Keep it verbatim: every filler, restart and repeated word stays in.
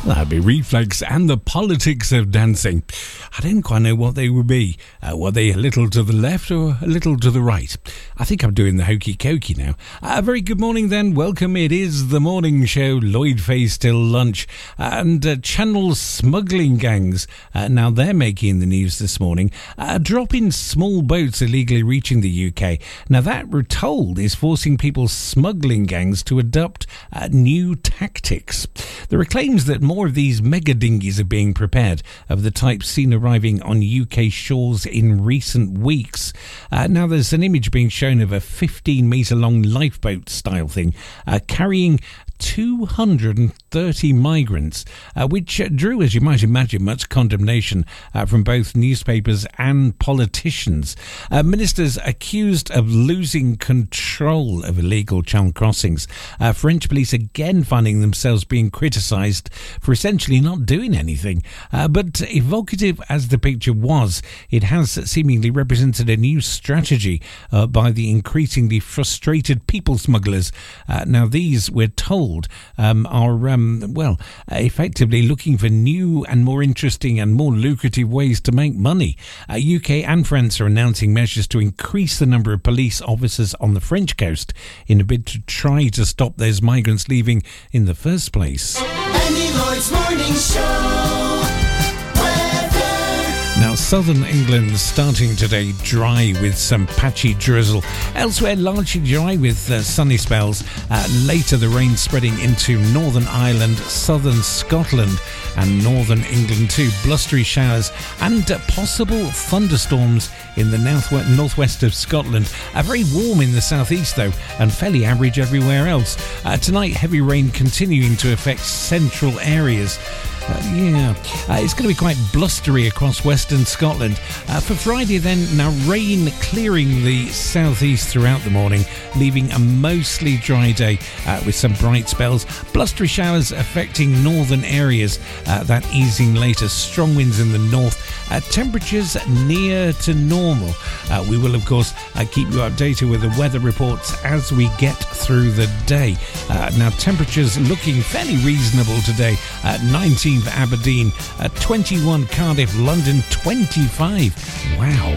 That'd be Reflex and the Politics of Dancing. I didn't quite know what they would be. Uh, were they a little to the left or a little to the right? I think I'm doing the hokey cokey now. A uh, very good morning then. Welcome. It is the morning show. Lloyd Face till lunch. And uh, Channel smuggling gangs. Uh, now they're making the news this morning. Uh, dropping small boats illegally reaching the U K. Now that, we're told, is forcing people's smuggling gangs to adopt uh, new tactics. There are claims that more of these mega dinghies are being prepared, of the type seen arriving on U K shores in recent weeks. Uh, now there's an image being shown of a fifteen metre long lifeboat style thing uh, carrying two hundred thirty migrants, uh, which uh, drew, as you might imagine, much condemnation uh, from both newspapers and politicians. Uh, ministers accused of losing control of illegal channel crossings. Uh, French police again finding themselves being criticised for essentially not doing anything. Uh, but evocative as the picture was, it has seemingly represented a new strategy uh, by the increasingly frustrated people smugglers. Uh, now these, we're told, Um, are, um, well, effectively looking for new and more interesting and more lucrative ways to make money. Uh, U K and France are announcing measures to increase the number of police officers on the French coast in a bid to try to stop those migrants leaving in the first place. Andy Lloyd's Morning Show. Now, southern England starting today dry with some patchy drizzle. Elsewhere, largely dry with uh, sunny spells. Uh, later, the rain spreading into Northern Ireland, southern Scotland and northern England too. Blustery showers and uh, possible thunderstorms in the northwest, northwest of Scotland. Uh, very warm in the southeast, though, and fairly average everywhere else. Uh, tonight, heavy rain continuing to affect central areas. Uh, yeah, uh, it's going to be quite blustery across western Scotland. Uh, for Friday then, now rain clearing the southeast throughout the morning, leaving a mostly dry day uh, with some bright spells. Blustery showers affecting northern areas, uh, that easing later. Strong winds in the north. Uh, temperatures near to normal. Uh, we will, of course, uh, keep you updated with the weather reports as we get through the day. Uh, now, temperatures looking fairly reasonable today. Uh, nineteen for Aberdeen, uh, twenty-one Cardiff, London twenty-five. Wow.